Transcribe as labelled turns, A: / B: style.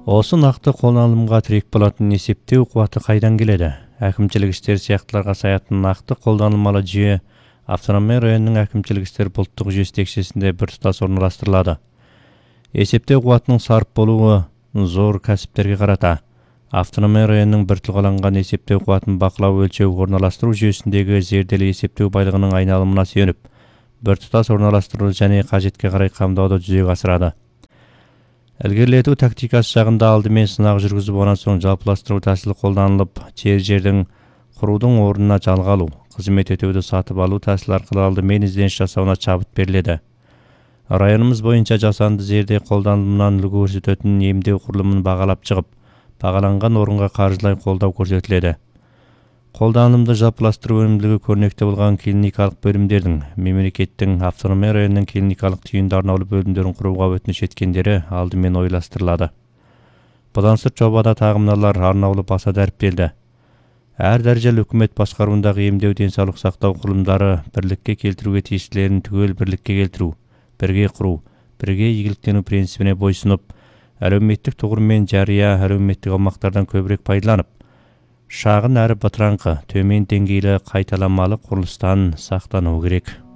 A: Осы нақты қолданылымға тірек болатын есептеу қуаты қайдан келеді? Әкімшілік істер сияқтыларға саятын нақты қолданылмалы жүйе автономия районының әкімшілік істер бұлттық жүйесі текшесінде біртұтас орналастырылады. Есептеу қуатының сарып болуы зор кәсіптерге қарата. Автономия районының бір тұлғаланған есептеу қуатын бақылау өлшеу орналастыру жүйесіндегі зерделі есептеу байлығының айналымына сүйеніп, біртұтас орналастыру және қажетке қарай қамдауды жүзеге асырады. Ілгерілету тактикасы жағында алдымен сынақ жүргізіп, онан соң жалпыластыру тәсілі қолданылып, жердің құрудың орнына жалға алу, қызмет етуді сатып алу тәсілі арқылы алдымен ізденіс жасауына шабыт беріледі. Районымыз бойынша жасанды жерде қолданылымынан үлгі көрсететін емдеу құрылымын бағалап шығып, бағаланған орынға қаржылай қолдау көрсетіледі. Қолданымды жалпыластыру өнімділігі көрнекті болған клиникалық бөлімдердің, мемлекеттің автономия районының клиникалық түйінді арнаулы бөлімдерін құруға өтініш еткендері алдымен ойластырылады. Бұдан сырт жобада тағы мыналар арнаулы баса дәріптелді. Әр дәрежелі үкімет басқаруындағы емдеу денсаулық сақтау құрылымдары бірлікке келтіруге тиістілерін түгел бірлікке келтіру, бірге құру, бірге игіліктену принципіне бойсынып, әлеуметтік тұғыр мен жария әлеуметтік аумақтардан көбірек пайдаланып, шағын әрі бытыраңқы, төмен деңгейлі қайталамалы құрылыстан сақтану керек.